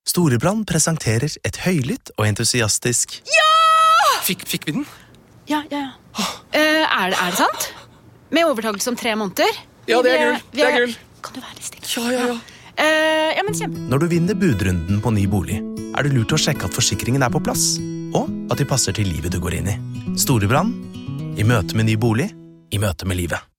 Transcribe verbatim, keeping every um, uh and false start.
Storebrand presenterer et høylytt og entusiastisk Ja! Fikk, fikk vi den? Ja, ja, ja. Uh, er, det, er det sant? Med overtakelse om tre måneder? Ja, det er gull. Vi, vi, det er gull. Kan du være litt stille? Ja, ja, ja. Uh, ja, men kjempe. Når du vinner budrunden på ny bolig, er det lurt å sjekke at forsikringen er på plass, og at de passer til livet du går inn i. Storebrand, i møte med ny bolig, i møte med livet.